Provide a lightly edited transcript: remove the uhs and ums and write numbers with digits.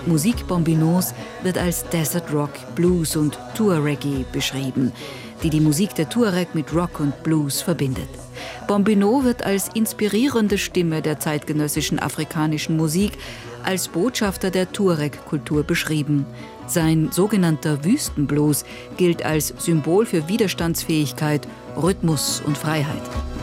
Musik Bombinos wird als Desert Rock, Blues und Tour-Reggae beschrieben, die die Musik der Tuareg mit Rock und Blues verbindet. Bombino wird als inspirierende Stimme der zeitgenössischen afrikanischen Musik, als Botschafter der Tuareg-Kultur beschrieben. Sein sogenannter Wüstenblues gilt als Symbol für Widerstandsfähigkeit, Rhythmus und Freiheit.